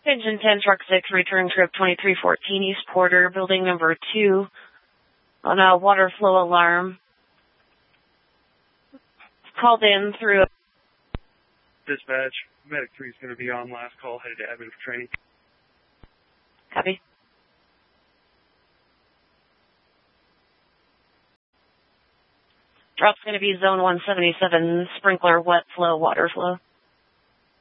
Engine 10, Truck 6, return trip 2314 East Porter, building number 2, on a water flow alarm. Called in through... Dispatch, Medic 3 is going to be on last call, headed to admin for training. Copy. Drop's going to be zone 177, sprinkler, wet flow, water flow.